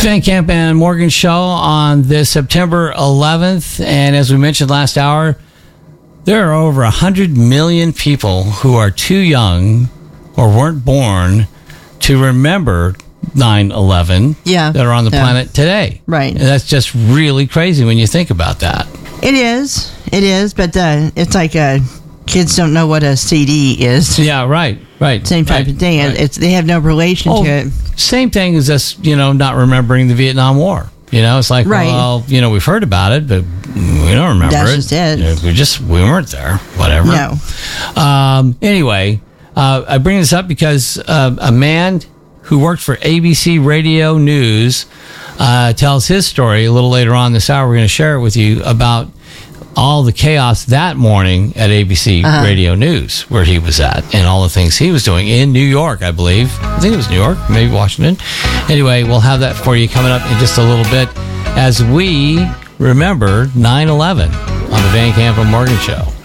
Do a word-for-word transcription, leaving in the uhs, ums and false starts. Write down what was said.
Van Camp and Morgan Show on this September eleventh. And as we mentioned last hour, there are over one hundred million people who are too young or weren't born to remember nine eleven yeah, that are on the yeah. planet today. Right. And that's just really crazy when you think about that. It is. It is. But uh, it's like uh, kids don't know what a C D is. Yeah, right, right. Same type right, of thing. right. It's They have no relation Oh, to it. Same thing as us, you know, not remembering the Vietnam War. You know, it's like, Right. well, you know, we've heard about it, but we don't remember That's it. just it. You know, we just, we weren't there, whatever. No. Um, anyway, uh, I bring this up because uh, a man who worked for A B C Radio News uh, tells his story a little later on this hour. We're going to share it with you about all the chaos that morning at A B C Uh-huh. Radio News, where he was at, and all the things he was doing in New York, I believe. I think it was New York, maybe Washington. Anyway, we'll have that for you coming up in just a little bit as we remember nine eleven on the Van Camp and Morgan Show.